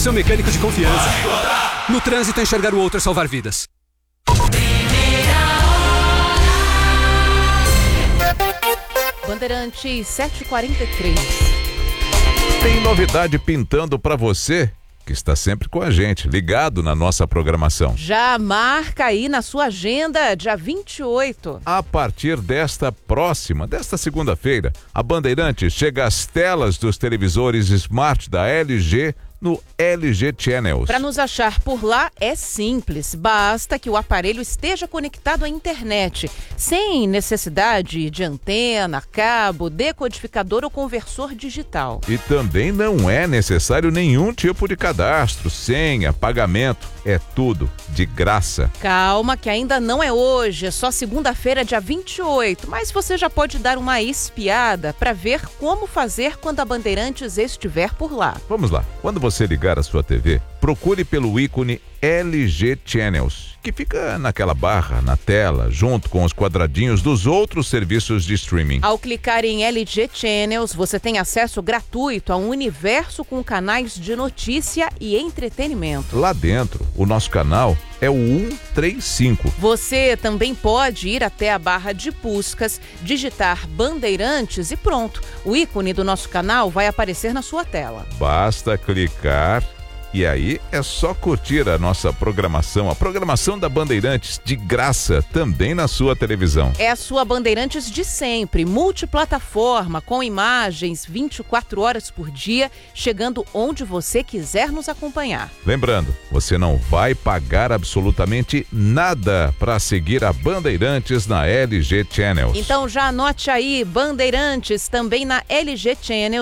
seu mecânico de confiança. No trânsito, enxergar o outro é salvar vidas. Bandeirantes 7h43. Tem novidade pintando para você que está sempre com a gente, ligado na nossa programação. Já marca aí na sua agenda, dia 28. A partir desta segunda-feira, a Bandeirantes chega às telas dos televisores Smart da LG no LG Channels. Para nos achar por lá é simples, basta que o aparelho esteja conectado à internet, sem necessidade de antena, cabo, decodificador ou conversor digital. E também não é necessário nenhum tipo de cadastro, senha, pagamento, é tudo de graça. Calma que ainda não é hoje, é só segunda-feira, dia 28, mas você já pode dar uma espiada para ver como fazer quando a Bandeirantes estiver por lá. Vamos lá, quando você ligar a sua TV, procure pelo ícone LG Channels, que fica naquela barra na tela, junto com os quadradinhos dos outros serviços de streaming. Ao clicar em LG Channels, você tem acesso gratuito a um universo com canais de notícia e entretenimento. Lá dentro, o nosso canal é o 135. Você também pode ir até a barra de buscas, digitar Bandeirantes e pronto. O ícone do nosso canal vai aparecer na sua tela. Basta clicar e aí é só curtir a nossa programação, a programação da Bandeirantes de graça também na sua televisão. É a sua Bandeirantes de sempre, multiplataforma, com imagens 24 horas por dia, chegando onde você quiser nos acompanhar. Lembrando, você não vai pagar absolutamente nada para seguir a Bandeirantes na LG Channels. Então já anote aí, Bandeirantes também na LG Channels.